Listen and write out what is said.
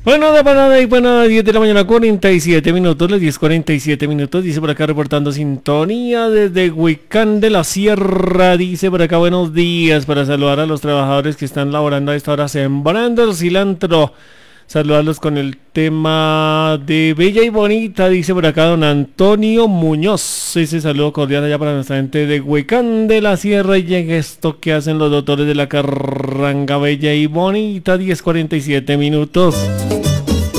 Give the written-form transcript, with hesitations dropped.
Bueno, de panada y buenas 10 de la mañana, 47 minutos, las 10:47 minutos, dice por acá reportando sintonía desde Huicán de la Sierra, dice por acá buenos días para saludar a los trabajadores que están laborando a esta hora sembrando el cilantro, saludarlos con el tema de Bella y Bonita, dice por acá don Antonio Muñoz, ese saludo cordial allá para nuestra gente de Huicán de la Sierra y llega esto que hacen los doctores de la Carranga Bella y Bonita, 10:47 minutos.